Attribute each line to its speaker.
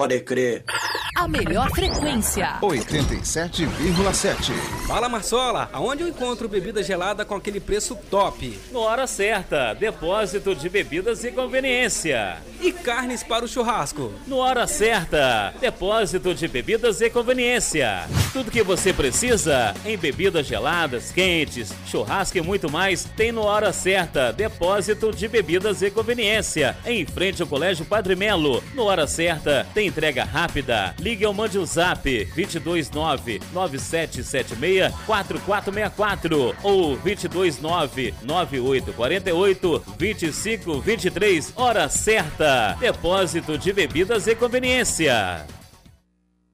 Speaker 1: Pode crer.
Speaker 2: A melhor frequência.
Speaker 3: 87,7.
Speaker 4: Fala, Marsola, aonde eu encontro bebida gelada com aquele preço top?
Speaker 5: No Hora Certa, depósito de bebidas e conveniência.
Speaker 4: E carnes para o churrasco?
Speaker 5: No Hora Certa, depósito de bebidas e conveniência. Tudo que você precisa em bebidas geladas, quentes, churrasco e muito mais tem no Hora Certa, depósito de bebidas e conveniência. Em frente ao Colégio Padre Melo. No Hora Certa, tem entrega rápida. Ligue ou mande o zap 229-9776-4464 ou 229-9848-2523. Hora Certa, depósito de bebidas e conveniência.